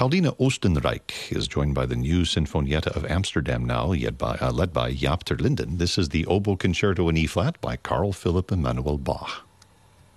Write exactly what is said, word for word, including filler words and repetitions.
Paulina Oostenrijk is joined by the new Sinfonietta of Amsterdam now, led by, uh, led by Jaap ter Linden. This is the Oboe Concerto in E-flat by Carl Philipp Emanuel Bach.